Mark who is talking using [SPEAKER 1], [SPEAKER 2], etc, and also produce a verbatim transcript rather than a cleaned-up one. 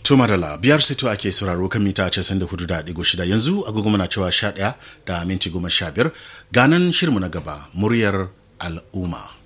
[SPEAKER 1] To madala biyar sito ake sauraro kan mita casa'in da hudu da ɗigo shida yanzu agogo muna cewa sha ɗaya da minti goma sha biyar ganan shirmu na gaba muryar al'umma.